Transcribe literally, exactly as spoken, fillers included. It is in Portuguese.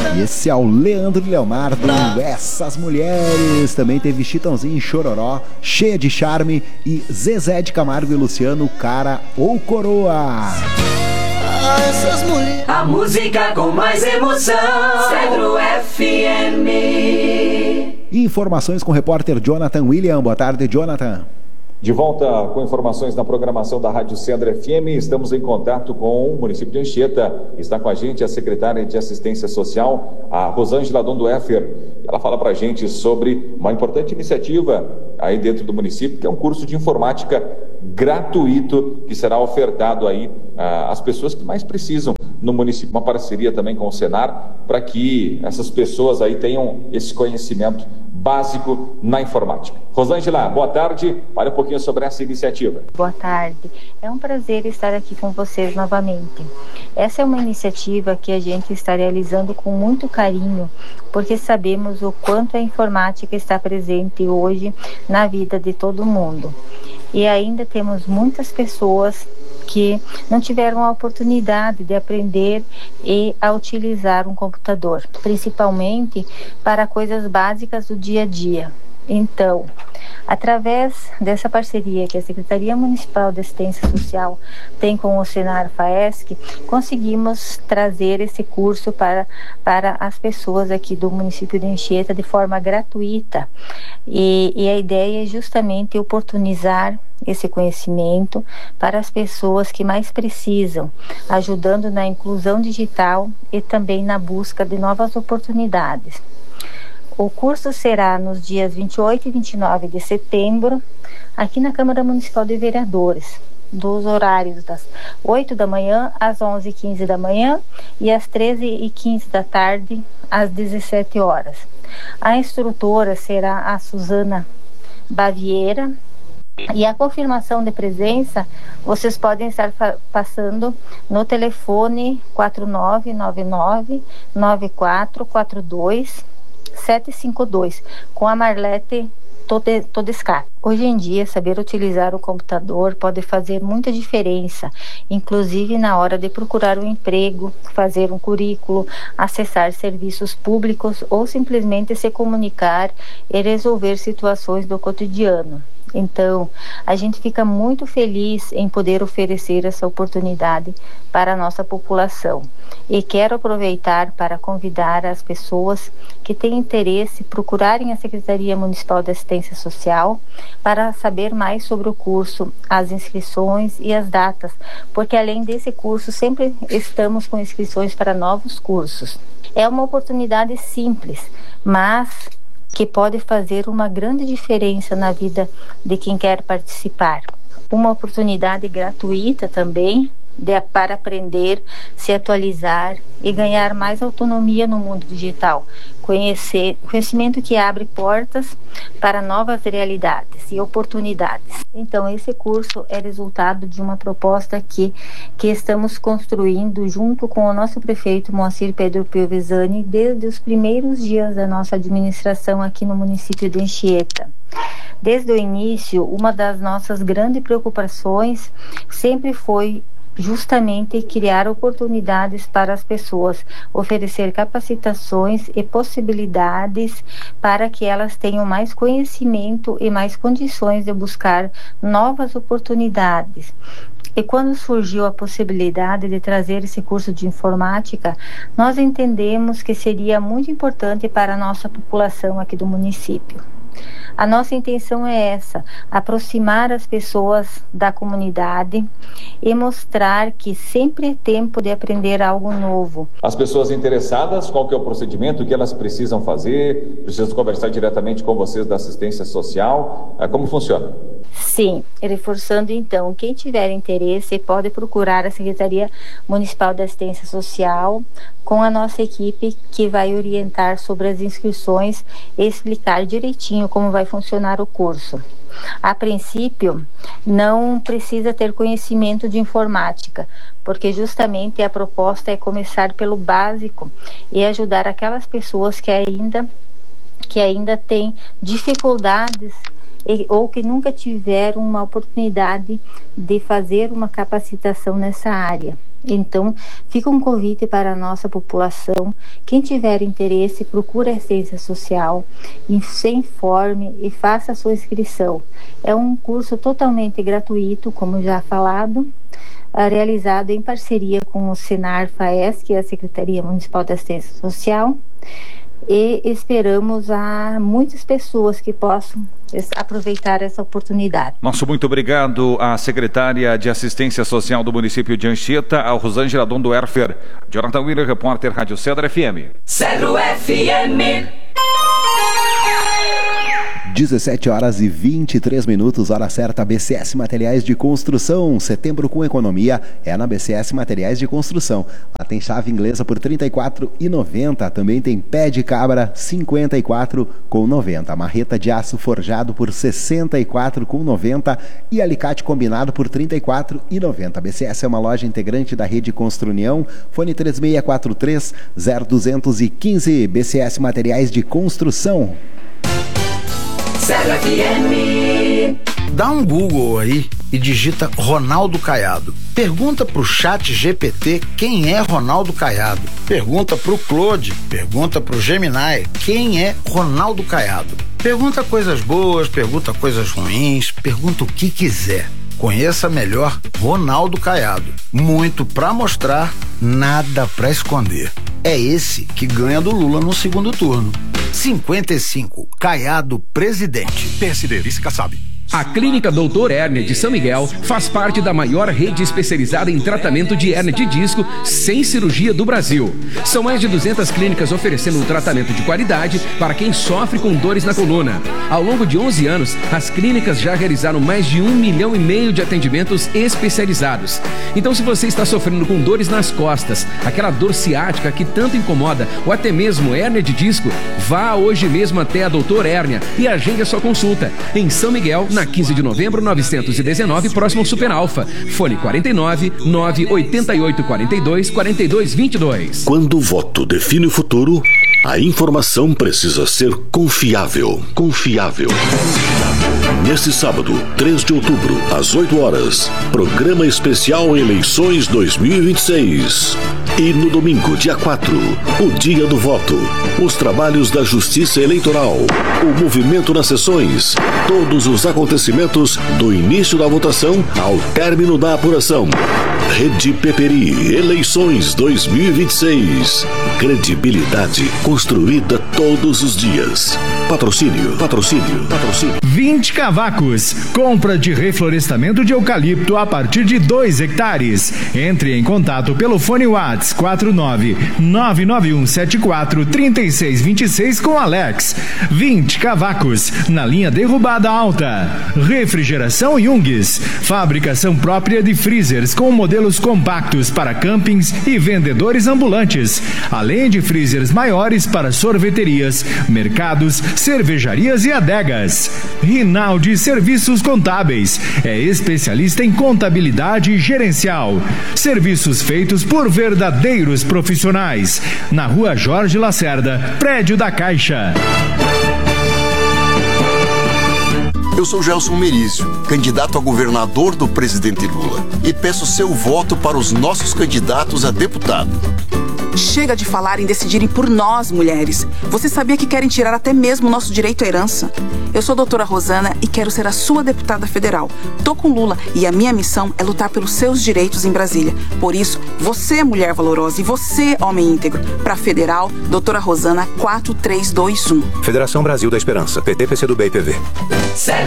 E esse é o Leandro e Leonardo, Essas Mulheres. Também teve Chitãozinho e Chororó, Cheia de Charme, e Zezé de Camargo e Luciano, Cara ou Coroa. Essas mulheres. A música com mais emoção. Cedro F M. Informações com o repórter Jonathan William. Boa tarde, Jonathan. De volta com informações na programação da Rádio Cedro F M, estamos em contato com o município de Anchieta. Está com a gente a secretária de Assistência Social, a Rosângela Dondoeffer. Ela fala para a gente sobre uma importante iniciativa aí dentro do município, que é um curso de informática gratuito que será ofertado aí às pessoas que mais precisam no município. Uma parceria também com o Senar para que essas pessoas aí tenham esse conhecimento básico na informática. Rosângela, boa tarde. Fale um pouquinho sobre essa iniciativa. Boa tarde. É um prazer estar aqui com vocês novamente. Essa é uma iniciativa que a gente está realizando com muito carinho, porque sabemos o quanto a informática está presente hoje na vida de todo mundo. E ainda temos muitas pessoas que não tiveram a oportunidade de aprender e a utilizar um computador, principalmente para coisas básicas do dia a dia. Então, através dessa parceria que a Secretaria Municipal de Assistência Social tem com o Senar Faesc, conseguimos trazer esse curso para, para as pessoas aqui do município de Anchieta de forma gratuita. E, e a ideia é justamente oportunizar esse conhecimento para as pessoas que mais precisam, ajudando na inclusão digital e também na busca de novas oportunidades. O curso será nos dias vinte e oito e vinte e nove de setembro, aqui na Câmara Municipal de Vereadores, dos horários das oito da manhã às onze e quinze da manhã e às treze e quinze da tarde às dezessete horas. A instrutora será a Suzana Baviera. E a confirmação de presença, vocês podem estar passando no telefone quatro nove nove nove, nove quatro quatro dois, sete cinco dois, com a Marlete Todescar. Hoje em dia, saber utilizar o computador pode fazer muita diferença, inclusive na hora de procurar um emprego, fazer um currículo, acessar serviços públicos ou simplesmente se comunicar e resolver situações do cotidiano. Então, a gente fica muito feliz em poder oferecer essa oportunidade para a nossa população. E quero aproveitar para convidar as pessoas que têm interesse procurarem a Secretaria Municipal de Assistência Social para saber mais sobre o curso, as inscrições e as datas, porque além desse curso sempre estamos com inscrições para novos cursos. É uma oportunidade simples, mas que pode fazer uma grande diferença na vida de quem quer participar. Uma oportunidade gratuita também de, para aprender, se atualizar e ganhar mais autonomia no mundo digital. Conhecer, conhecimento que abre portas para novas realidades e oportunidades. Então, esse curso é resultado de uma proposta que, que estamos construindo junto com o nosso prefeito Moacir Pedro Piovesani desde os primeiros dias da nossa administração aqui no município de Anchieta. Desde o início, uma das nossas grandes preocupações sempre foi justamente criar oportunidades para as pessoas, oferecer capacitações e possibilidades para que elas tenham mais conhecimento e mais condições de buscar novas oportunidades. E quando surgiu a possibilidade de trazer esse curso de informática, nós entendemos que seria muito importante para a nossa população aqui do município. A nossa intenção é essa, aproximar as pessoas da comunidade e mostrar que sempre é tempo de aprender algo novo. As pessoas interessadas, qual que é o procedimento, o que elas precisam fazer? Precisam conversar diretamente com vocês da assistência social? Como funciona? Sim, reforçando então, quem tiver interesse pode procurar a Secretaria Municipal de Assistência Social com a nossa equipe que vai orientar sobre as inscrições e explicar direitinho como vai funcionar o curso. A princípio, não precisa ter conhecimento de informática, porque justamente a proposta é começar pelo básico e ajudar aquelas pessoas que ainda, que ainda têm dificuldades ou que nunca tiveram uma oportunidade de fazer uma capacitação nessa área. Então, fica um convite para a nossa população. Quem tiver interesse, procure a assistência social, se informe e faça a sua inscrição. É um curso totalmente gratuito, como já falado, realizado em parceria com o Senar-Faes, que é a Secretaria Municipal de Assistência Social, e esperamos a muitas pessoas que possam aproveitar essa oportunidade. Nosso muito obrigado à secretária de Assistência Social do município de Anchieta, a Rosângela Dondoerfer. Jonathan Willer, repórter Rádio Cedro F M. Cedro F M. dezessete horas e vinte e três minutos, hora certa. B C S Materiais de Construção. Setembro com economia é na B C S Materiais de Construção. Lá tem chave inglesa por trinta e quatro reais e noventa centavos. Também tem pé de cabra cinquenta e quatro reais e noventa centavos. Marreta de aço forjado por sessenta e quatro reais e noventa centavos. E alicate combinado por trinta e quatro reais e noventa centavos. A B C S é uma loja integrante da rede Construnião. Fone três seis quatro três, zero dois um cinco. B C S Materiais de Construção. Cedro F M. Dá um Google aí e digita Ronaldo Caiado. Pergunta pro chat G P T quem é Ronaldo Caiado. Pergunta pro Claude, pergunta pro Gemini quem é Ronaldo Caiado. Pergunta coisas boas, pergunta coisas ruins, pergunta o que quiser. Conheça melhor Ronaldo Caiado. Muito pra mostrar, nada pra esconder. É esse que ganha do Lula no segundo turno. cinquenta e cinco, Caiado presidente. P S D, vice Kassab. A Clínica doutor Hérnia de São Miguel faz parte da maior rede especializada em tratamento de hérnia de disco sem cirurgia do Brasil. São mais de duzentas clínicas oferecendo um tratamento de qualidade para quem sofre com dores na coluna. Ao longo de onze anos, as clínicas já realizaram mais de um milhão e meio de atendimentos especializados. Então, se você está sofrendo com dores nas costas, aquela dor ciática que tanto incomoda, ou até mesmo hérnia de disco, vá hoje mesmo até a doutor Hérnia e agende a sua consulta. Em São Miguel, na quinze de novembro, novecentos e dezenove, próximo ao Super Alfa. Fone quarenta e nove, nove oito oito, quatro dois, quatro dois, vinte e dois. Quando o voto define o futuro, a informação precisa ser confiável. Confiável. Neste sábado, três de outubro, às oito horas, programa especial Eleições dois mil e vinte e seis. E no domingo, dia quatro, o dia do voto, os trabalhos da Justiça Eleitoral, o movimento nas sessões, todos os acontecimentos do início da votação ao término da apuração. Rede Peperi, Eleições dois mil e vinte e seis. Credibilidade construída todos os dias. Patrocínio, patrocínio, patrocínio. vinte Cavacos. Compra de reflorestamento de eucalipto a partir de dois hectares. Entre em contato pelo fone WhatsApp quatro nove nove nove um sete quatro três seis dois seis com Alex. vinte Cavacos. Na linha derrubada alta. Refrigeração Jungs. Fabricação própria de freezers com modelos compactos para campings e vendedores ambulantes. Além de freezers maiores para sorveterias, mercados, cervejarias e adegas. Rinaldi Serviços Contábeis. É especialista em contabilidade gerencial. Serviços feitos por verdadeiros profissionais. Na Rua Jorge Lacerda, prédio da Caixa. Eu sou Gelson Merizio, candidato a governador do presidente Lula, e peço seu voto para os nossos candidatos a deputado. Chega de falar em decidirem por nós, mulheres. Você sabia que querem tirar até mesmo o nosso direito à herança? Eu sou a doutora Rosana e quero ser a sua deputada federal. Tô com Lula e a minha missão é lutar pelos seus direitos em Brasília. Por isso, você, mulher valorosa, e você, homem íntegro, para federal, doutora Rosana quatro três dois um. Federação Brasil da Esperança, P T, P C do B e P V.